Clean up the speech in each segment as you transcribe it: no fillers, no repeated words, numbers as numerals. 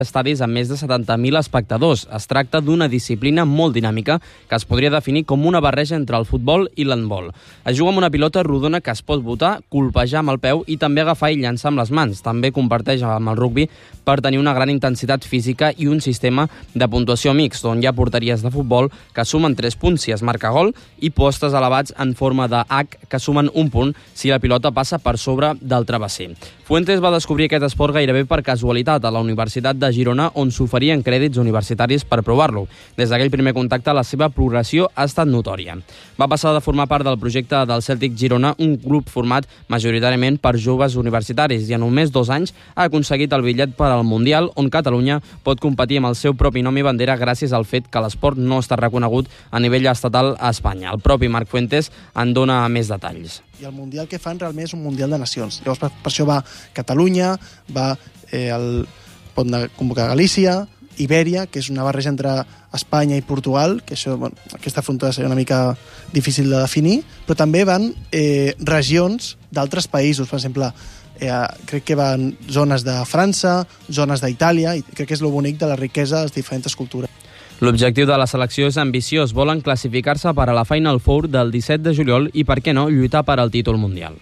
estadis amb més de 70.000 espectadors. Es tracta d'una disciplina molt dinàmica que es podria definir com una barreja entre el futbol i l'handbol. Es juga amb una pilota rodona que es pot botar, colpejar amb el peu i també agafar i llançar amb les mans. També comparteix amb el rugbi per tenir una gran intensitat física i un sistema de puntuació mixt, on hi ha porteries de futbol que sumen 3 punts si es marca gol i postes elevats en forma de H que sumen 1 punt si la pilota passa per sobre del travesser. Fuentes va descobrir aquest esport gairebé per casualitat a la Universitat de Girona, on s'oferien crèdits universitaris per provar-lo. Des d'aquell primer contacte, la seva progressió ha estat notòria. Va passar de formar part del projecte del Celtic Girona, un grup format majoritàriament per joves universitaris, i en només 2 anys ha aconseguit el bitllet per al Mundial, on Catalunya pot competir amb el seu propi nom i bandera gràcies al fet que l'esport no està reconegut a nivell estatal a Espanya. El propi Marc Fuentes en dona més detalls. I el Mundial que fan realment és un Mundial de Nacions. Llavors, per això va Catalunya, pot convocar Galícia, Ibèria, que és una barreja entre Espanya i Portugal, que això, aquesta frontera seria una mica difícil de definir, però també van regions d'altres països. Per exemple, crec que van zones de França, zones d'Itàlia, i crec que és lo bonic de la riquesa de les diferents cultures. L'objectiu de la selecció és ambiciós. Volen classificar-se per a la Final Four del 17 de juliol i, per què no, lluitar per al títol mundial.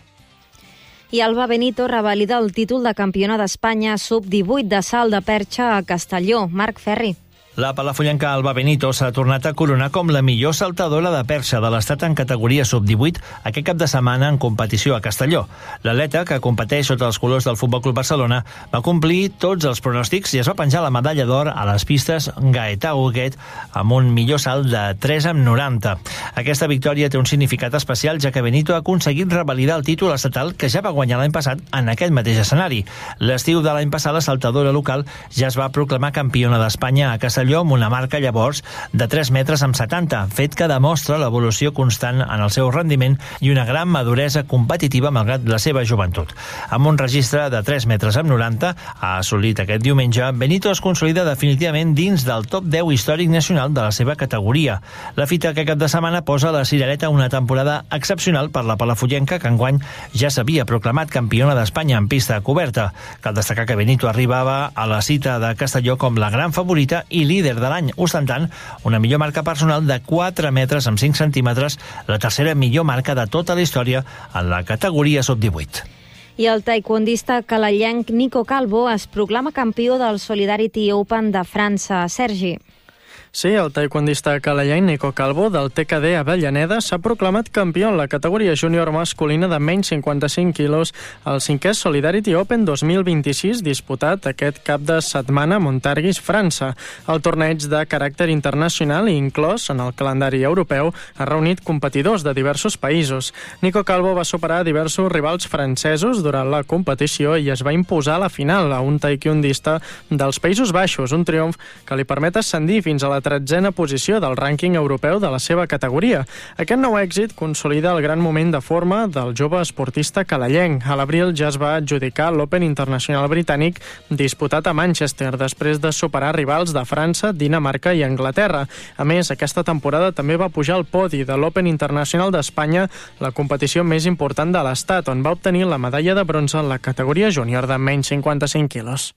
I Alba Benito revalida el títol de campiona d'Espanya sub-18 de salt de perxa a Castelló. Marc Ferri. La palafollenca Alba Benito s'ha tornat a coronar com la millor saltadora de perxa de l'estat en categoria sub-18 aquest cap de setmana en competició a Castelló. L'atleta, que competeix sota els colors del Futbol Club Barcelona, va complir tots els pronòstics i es va penjar la medalla d'or a les pistes Gaetà Huguet amb un millor salt de 3,90. Aquesta victòria té un significat especial, ja que Benito ha aconseguit revalidar el títol estatal que ja va guanyar l'any passat en aquest mateix escenari. L'estiu de l'any passat, la saltadora local ja es va proclamar campiona d'Espanya a Castelló amb una marca llavors de 3 metres amb 70, fet que demostra l'evolució constant en el seu rendiment i una gran maduresa competitiva malgrat la seva joventut. Amb un registre de 3 metres amb 90, ha assolit aquest diumenge, Benito es consolida definitivament dins del top 10 històric nacional de la seva categoria. La fita que cap de setmana posa la cirereta una temporada excepcional per la palafollenca, que enguany ja s'havia proclamat campiona d'Espanya en pista coberta. Cal destacar que Benito arribava a la cita de Castelló com la gran favorita i líder de l'any, ostentant una millor marca personal de 4 metres amb 5 centímetres, la tercera millor marca de tota la història en la categoria sub-18. I el taekwondista calellenc Nico Calvo es proclama campió del Solidarity Open de França. Sergi. Sí, el taekwondista calellenc Nico Calvo del TKD Avellaneda s'ha proclamat campió en la categoria júnior masculina de menys 55 quilos al 5è Solidarity Open 2026 disputat aquest cap de setmana a Montargis, França. El torneig de caràcter internacional i inclòs en el calendari europeu ha reunit competidors de diversos països. Nico Calvo va superar diversos rivals francesos durant la competició i es va imposar a la final a un taekwondista dels Països Baixos, un triomf que li permet ascendir fins a la 13a posició del rànquing europeu de la seva categoria. Aquest nou èxit consolida el gran moment de forma del jove esportista calellenc. A l'abril ja es va adjudicar l'Open Internacional Britànic disputat a Manchester, després de superar rivals de França, Dinamarca i Anglaterra. A més, aquesta temporada també va pujar al podi de l'Open Internacional d'Espanya, la competició més important de l'estat, on va obtenir la medalla de bronze en la categoria júnior de menys 55 quilos.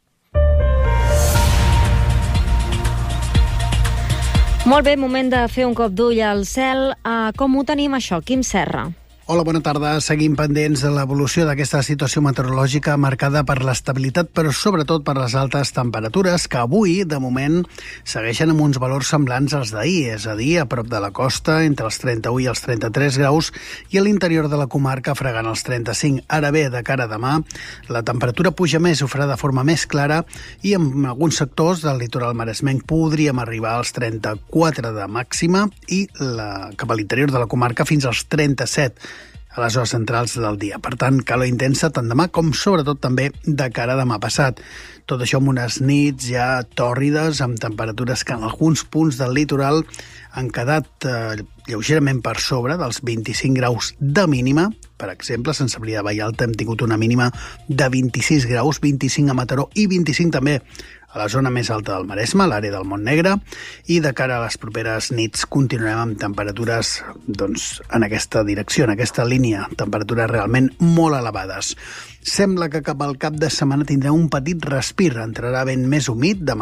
Molt bé, moment de fer un cop d'ull al cel. Com ho tenim, això? Quim Serra. Hola, bona tarda. Seguim pendents de l'evolució d'aquesta situació meteorològica marcada per l'estabilitat, però sobretot per les altes temperatures, que avui, de moment, segueixen amb uns valors semblants als d'ahir, és a dir, a prop de la costa, entre els 31 i els 33 graus, i a l'interior de la comarca fregant els 35. Ara bé, de cara a demà, la temperatura puja més, ho farà de forma més clara, i en alguns sectors del litoral maresmenc podríem arribar als 34 de màxima i cap a l'interior de la comarca fins als 37 a les hores centrals del dia. Per tant, calor intensa tant demà com sobretot també de cara a demà passat. Tot això amb unes nits ja tòrrides, amb temperatures que en alguns punts del litoral han quedat lleugerament per sobre dels 25 graus de mínima. Per exemple, a Sant Cebrià de Vallalta hem tingut una mínima de 26 graus, 25 a Mataró i 25 també a la zona més alta del Maresme, l'àrea del Montnegre, i de cara a les properes nits continuarem amb temperatures en aquesta direcció, en aquesta línia, temperatures realment molt elevades. Sembla que cap al cap de setmana tindrà un petit respir, entrarà vent més humit, de